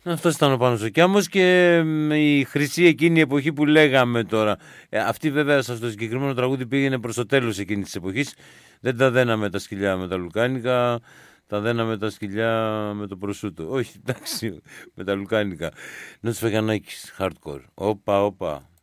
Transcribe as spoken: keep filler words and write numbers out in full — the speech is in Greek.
Αυτό ήταν ο Πάνος ο Κιάμος και η χρυσή εκείνη εποχή που λέγαμε τώρα. Ε, αυτή βέβαια σε αυτό το συγκεκριμένο τραγούδι πήγαινε προς το τέλος εκείνης της εποχής. Δεν τα δέναμε τα σκυλιά με τα λουκάνικα, τα δέναμε τα σκυλιά με το προσούτο. Όχι, εντάξει, με τα λουκάνικα. Νότης Φεγγανάκης, hardcore. Όπα, όπα.